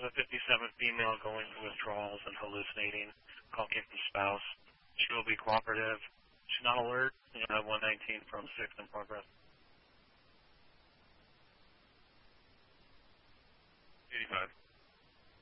The 57 female going through withdrawals and hallucinating. Call came from spouse. She will be cooperative. She's not alert. 119 from 6 in progress. 85.